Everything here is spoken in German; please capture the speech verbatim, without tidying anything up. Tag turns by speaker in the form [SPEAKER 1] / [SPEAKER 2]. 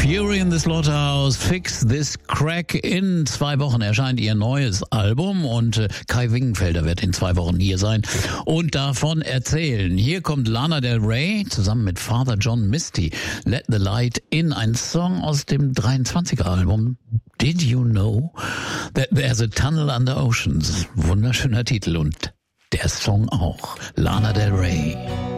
[SPEAKER 1] Fury in the Slaughterhouse, Fix This Crack. In zwei Wochen erscheint ihr neues Album und äh, Kai Wingenfelder wird in zwei Wochen hier sein und davon erzählen. Hier kommt Lana Del Rey zusammen mit Father John Misty, Let the Light In, ein Song aus dem dreiundzwanziger Album. Did you know that there's a tunnel under oceans? Wunderschöner Titel und der Song auch. Lana Del Rey.